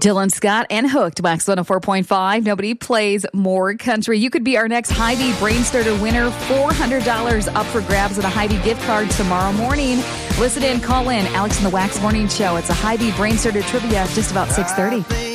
Dylan Scott and Hooked, Wax 104.5. Nobody plays more country. You could be our next Hy-Vee Brain Starter winner. $400 up for grabs at a Hy-Vee gift card tomorrow morning. Listen in, call in. Alex and the Wax Morning Show. It's a Hy-Vee Brain Starter trivia just about 6:30.